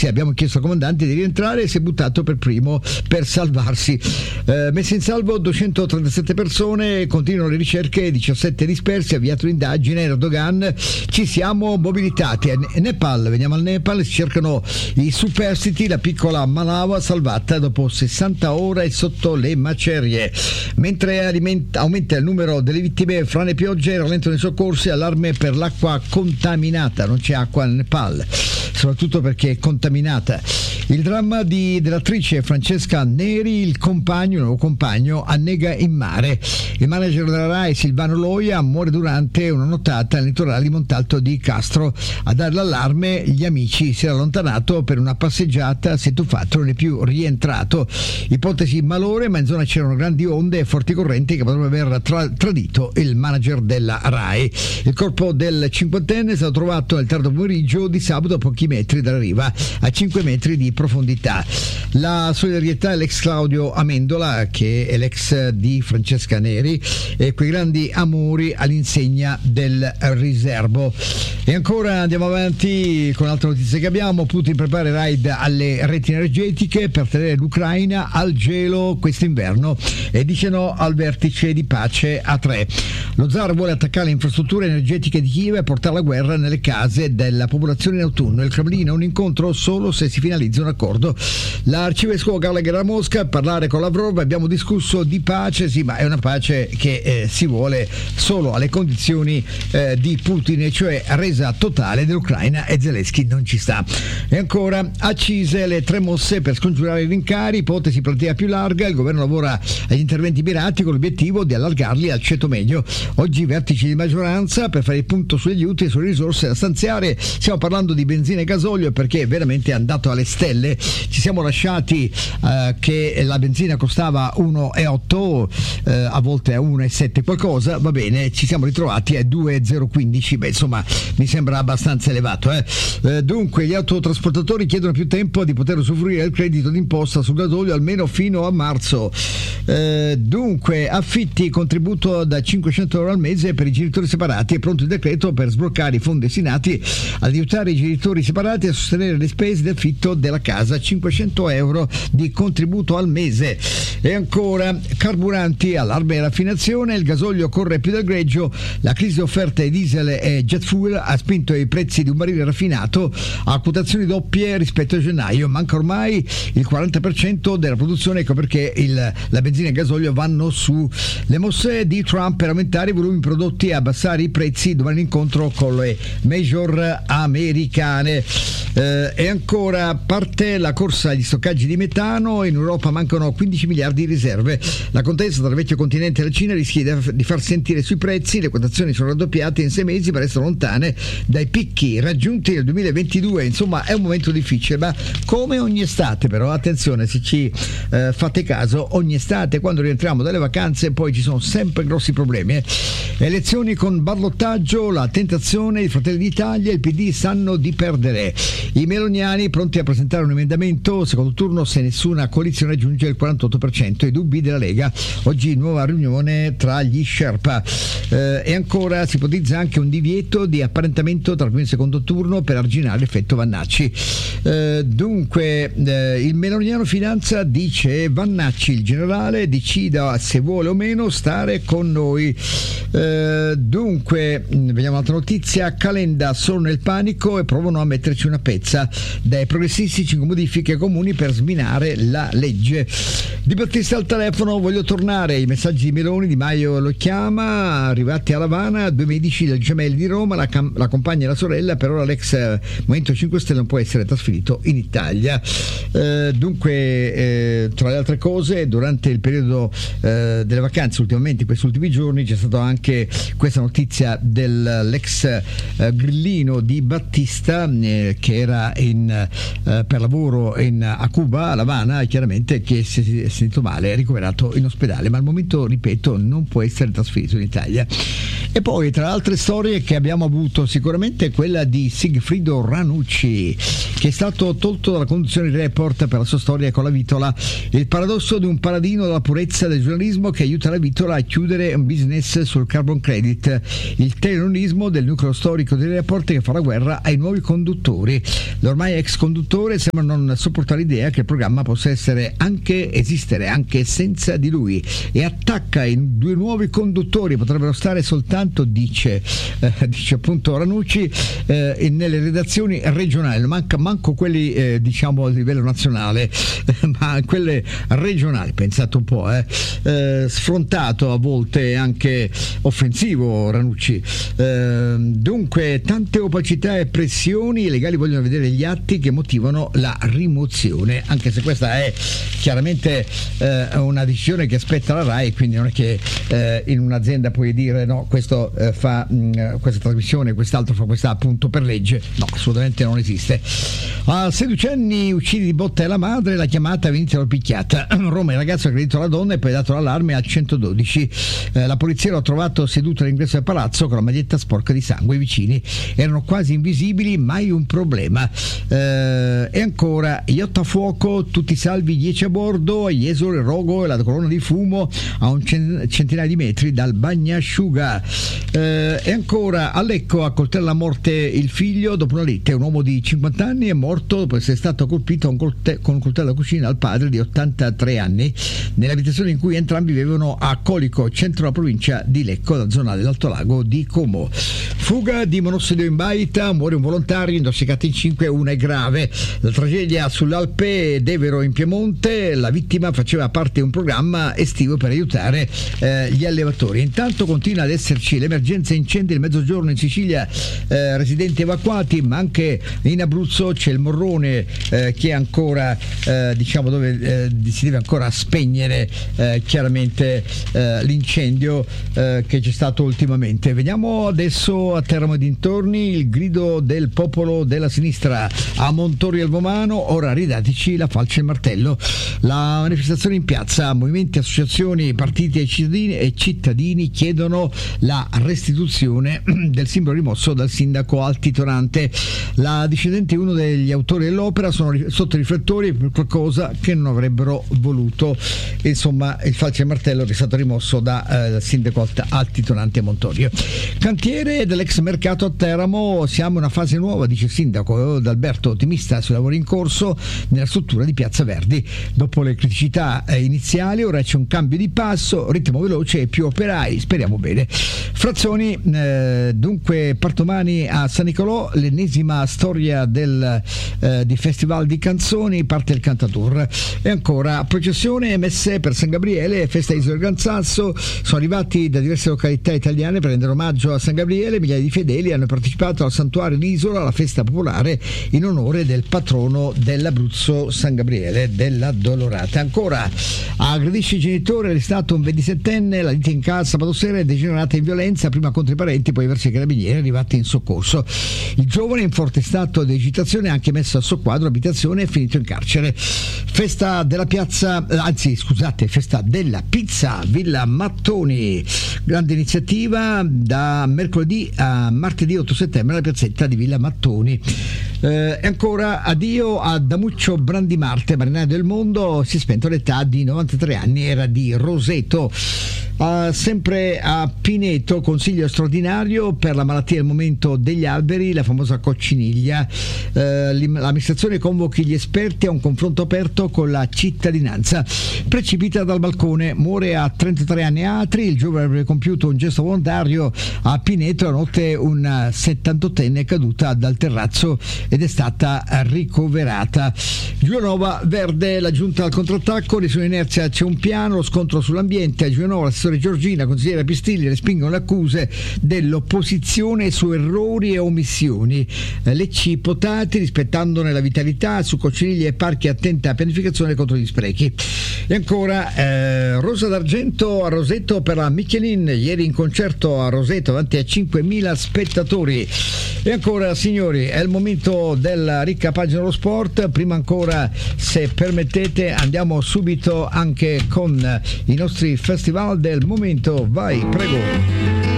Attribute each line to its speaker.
Speaker 1: taxi, abbiamo chiesto al comandante di rientrare e si è buttato per primo per salvarsi. Messe in salvo 237 persone, continuano le ricerche, 17 dispersi, avviato l'indagine. Erdogan: ci siamo mobilitati. Nepal, veniamo al Nepal, si cercano i superstiti, la piccola Malawa salvata dopo 60 ore sotto le macerie. Mentre aumenta il numero delle vittime fra le piogge, rallentano i soccorsi, allarme per l'acqua contaminata, non c'è acqua nel Nepal, soprattutto perché è contaminata. Il dramma dell'attrice Francesca Neri, il nuovo compagno, annega in mare. Il manager della RAI, Silvano Loia, muore durante una nottata nel litorale di Montalto di Castro. A dare l'allarme gli amici, si era allontanato per una passeggiata, si è tuffato, non è più rientrato. Ipotesi malore, ma in zona c'erano grandi onde e forti correnti che potrebbero aver tradito il manager della RAI. Il corpo del cinquantenne è stato trovato nel tardo pomeriggio di sabato a pochi metri dalla riva, a 5 metri di profondità. La solidarietà all'ex Claudio Amendola, che è l'ex di Francesca Neri, e quei grandi amori all'insegna del riservo. E ancora andiamo avanti con altre notizie che abbiamo. Putin prepara il raid alle reti energetiche per tenere l'Ucraina al gelo quest'inverno e dice no al vertice di pace a 3. Lo zar vuole attaccare le infrastrutture energetiche di Kiev e portare la guerra nelle case della popolazione in autunno. Il Cremlino: un incontro solo se si finalizza un accordo. L'arcivescovo Gallagher a Mosca a parlare con Lavrov: abbiamo discusso di pace, sì, ma è una pace che si vuole solo alle condizioni di Putin, e cioè resa totale dell'Ucraina, e Zelensky non ci sta. E ancora, accise le 3 mosse per scongiurare i rincari, ipotesi platea più larga, il governo lavora agli interventi mirati con l'obiettivo di allargarli al ceto medio. Oggi vertici di maggioranza per fare il punto sugli aiuti e sulle risorse da stanziare. Stiamo parlando di benzina e gasolio perché veramente è andato alle stelle. Ci siamo lasciati che la benzina costava 1,8, a volte a 1,7 qualcosa, va bene, ci siamo ritrovati a 2,015, beh insomma mi sembra abbastanza elevato. Dunque gli autotrasportatori chiedono più tempo di poter usufruire del credito d'imposta sul gasolio almeno fino a marzo. Dunque affitti, contributo da 500 euro al mese per i genitori separati, è pronto il decreto per sbloccare i fondi destinati ad aiutare i genitori separati a sostenere le spese di affitto della casa, 500 euro di contributo al mese. E ancora carburanti, allarme e raffinazione, il gasolio corre più del greggio, la crisi offerta ai diesel e jet fuel ha spinto i prezzi di un barile raffinato a quotazioni doppie rispetto a gennaio. Manca ormai il 40% della produzione, ecco perché la benzina e il gasolio vanno su. Le mosse di Trump per aumentare i volumi prodotti e abbassare i prezzi, domani l'incontro con le major americane. E ancora parte la corsa agli stoccaggi di metano, in Europa mancano 15 miliardi di riserve. La contesa tra il vecchio continente e la Cina rischia di far sentire sui prezzi, le quotazioni sono raddoppiate in 6 mesi ma restano lontane dai picchi raggiunti nel 2022. Insomma è un momento difficile, ma come ogni estate, però attenzione, se ci fate caso, ogni estate quando rientriamo dalle vacanze poi ci sono sempre grossi problemi. Elezioni con ballottaggio, la tentazione, i Fratelli d'Italia, il PD sanno di perdere. I meloniani pronti a presentare un emendamento, secondo turno se nessuna coalizione raggiunge il 48%, i dubbi della Lega, oggi nuova riunione tra gli Sherpa. E ancora si ipotizza anche un divieto di apparentamento tra il primo e il secondo turno per arginare l'effetto Vannacci. Dunque il meloniano Finanza dice: Vannacci, il generale, decida se vuole o meno stare con noi. Dunque vediamo un'altra notizia. Calenda: sono nel panico e provano a metterci una pezza. Dai progressisti 5 modifiche comuni per sminare la legge. Di Battista al telefono: voglio tornare. I messaggi di Meloni, Di Maio lo chiama. Arrivati a Lavana, 2 medici del Gemelli di Roma, la compagna e la sorella. Per ora l'ex Movimento 5 Stelle non può essere trasferito in Italia. Dunque tra le altre cose, durante il periodo delle vacanze, ultimamente in questi ultimi giorni, c'è stata anche questa notizia dell'ex grillino di Battista che era per lavoro a Cuba, a La Habana, chiaramente, che si sentito male, è ricoverato in ospedale, ma al momento, ripeto, non può essere trasferito in Italia. E poi, tra altre storie che abbiamo avuto, sicuramente quella di Sigfrido Ranucci, che è stato tolto dalla conduzione di Report per la sua storia con la Vitola. Il paradosso di un paladino della purezza del giornalismo che aiuta la Vitola a chiudere un business sul carbon credit. Il telenonismo del nucleo storico di Report che fa la guerra ai nuovi conduttori. L'ormai ex conduttore sembra non sopportare l'idea che il programma possa esistere anche senza di lui, e attacca i due nuovi conduttori, potrebbero stare soltanto, dice appunto Ranucci, nelle redazioni regionali, manco quelli diciamo a livello nazionale, ma quelle regionali. Pensate un po', sfrontato, a volte anche offensivo Ranucci. Dunque tante opacità e pressioni, i legali vogliono vedere gli atti che motivano la rimozione, anche se questa è chiaramente una decisione che spetta la RAI, quindi non è che in un'azienda puoi dire no, questo fa questa trasmissione, quest'altro fa questa appunto per legge. No, assolutamente non esiste. A 16 anni uccide di botta la madre, la chiamata venite picchiata. Roma, il ragazzo ha aggredito la donna e poi ha dato l'allarme al 112. La polizia l'ha trovato seduto all'ingresso del palazzo con la maglietta sporca di sangue. I vicini erano quasi invisibili, mai un problema. E ancora yacht a fuoco, tutti salvi, 10 a bordo, Jesolo, il rogo e la colonna di fumo a un centinaio di metri dal bagnasciuga. E ancora a Lecco, accoltella a morte il figlio dopo una lite. Un uomo di 50 anni è morto dopo essere stato colpito con un coltello da cucina al padre di 83 anni nell'abitazione in cui entrambi vivevano a Colico, centro della provincia di Lecco, la zona dell'Alto Lago di Como. Fuga di monossido in baita, muore un volontario, intossicato in 5, una è grave. La tragedia sull'Alpe d'Evero in Piemonte, la vittima faceva parte di un programma estivo per aiutare gli allevatori. Intanto continua ad esserci l'emergenza incendi nel mezzogiorno in Sicilia, residenti evacuati, ma anche in Abruzzo c'è il Morrone che è ancora diciamo dove si deve ancora spegnere chiaramente l'incendio che c'è stato ultimamente. Vediamo adesso a Teramo e dintorni il grido del popolo della sinistra a Montori al Vomano: ora ridateci la falce e il martello. La manifestazione in piazza, movimenti, associazioni, partiti e cittadini chiedono la restituzione del simbolo rimosso dal sindaco altitonante. La discendente e uno degli autori dell'opera sono sotto i riflettori per qualcosa che non avrebbero voluto. Insomma, il falce e il martello che è stato rimosso dal sindaco altitonante Montorio. Cantiere dell'ex mercato a Teramo, siamo in una fase nuova, dice il sindaco D'Alberto, ottimista sui lavori in corso nella struttura di Piazza Verdi. Dopo le criticità iniziali ora c'è un cambio di passo, ritmo veloce e più operai, speriamo bene. Frazioni, dunque Partomani a San Nicolò, l'ennesima storia di festival di canzoni, parte il Cantatour. E ancora processione MS per San Gabriele, festa Isola del Gran Sasso, sono arrivati da diverse località italiane per rendere omaggio a San Gabriele. Migliaia di fedeli hanno partecipato al santuario d'Isola, alla festa popolare in onore del patrono dell'Abruzzo, San Gabriele della Dolorata. Ancora aggredisce i genitori, arrestato un 27enne, la lite in casa sabato sera è degenerata in violenza, prima contro i parenti, poi verso i carabinieri arrivati in soccorso. Il giovane in forte stato di agitazione ha anche messo a soqquadro l'abitazione e finito in carcere. Festa della pizza Villa Mattoni, grande iniziativa da mercoledì a martedì 8 settembre alla piazzetta di Villa Mattoni. E ancora addio a Damuccio Brandimarte, marinaio del mondo, si è spento all'età di 93 anni, era di Roseto. Sempre a Pineto, consiglio straordinario per la malattia del momento degli alberi, la famosa cocciniglia. L'amministrazione convochi gli esperti a un confronto aperto con la cittadinanza. Precipita dal balcone, muore a 33 anni a Atri, il giovane avrebbe compiuto un gesto volontario a Pineto, la notte una 78enne è caduta dal terrazzo ed è stata ricoverata. Giulianova Verde, la giunta al contrattacco, nessuna inerzia, c'è un piano, lo scontro sull'ambiente. A Giulianova l'assessore Giorgina, consigliera Pistilli respingono le accuse dell'opposizione su errori e omissioni. Lecci Potati, rispettandone la vitalità, su cocciniglie e parchi attenta a pianificazione contro gli sprechi. E ancora Rosa d'Argento a Roseto per la Michelin, ieri in concerto a Roseto davanti a 5.000 spettatori. E ancora, signori, è il momento della ricca pagina dello sport. Prima ancora, se permettete, andiamo subito anche con i nostri festival del momento. Vai, prego.